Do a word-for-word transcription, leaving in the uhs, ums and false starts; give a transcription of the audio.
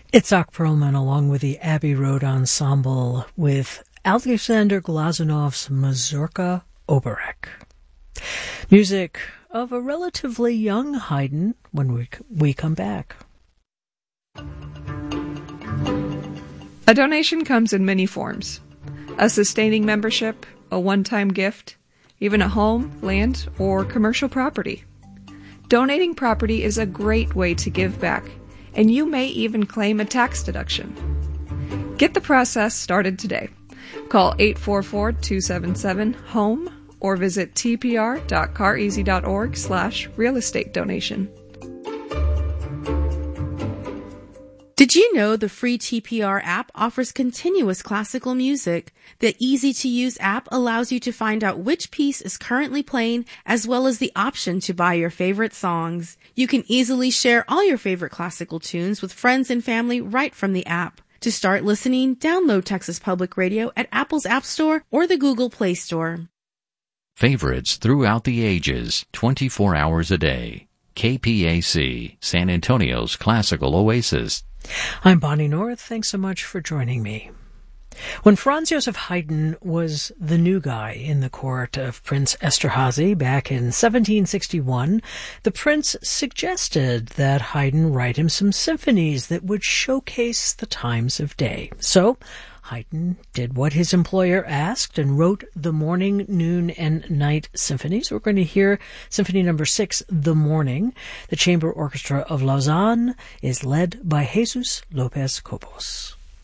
Itzhak Perlman along with the Abbey Road Ensemble with Alexander Glazunov's Mazurka Oberek. Music of a relatively young Haydn when we, we come back. A donation comes in many forms. A sustaining membership, a one-time gift, even a home, land, or commercial property. Donating property is a great way to give back, and you may even claim a tax deduction. Get the process started today. Call eight four four, two seven seven, HOME or visit tpr.careasy.org slash real estate donation. Did you know the free T P R app offers continuous classical music? The easy-to-use app allows you to find out which piece is currently playing, as well as the option to buy your favorite songs. You can easily share all your favorite classical tunes with friends and family right from the app. To start listening, download Texas Public Radio at Apple's App Store or the Google Play Store. Favorites throughout the ages, twenty-four hours a day. K P A C, San Antonio's classical oasis. I'm Bonnie North. Thanks so much for joining me. When Franz Joseph Haydn was the new guy in the court of Prince Esterhazy back in seventeen sixty-one, the prince suggested that Haydn write him some symphonies that would showcase the times of day. So Haydn did what his employer asked and wrote the morning, noon, and night symphonies. We're going to hear Symphony Number Six, The Morning. The Chamber Orchestra of Lausanne is led by Jesus Lopez Cobos.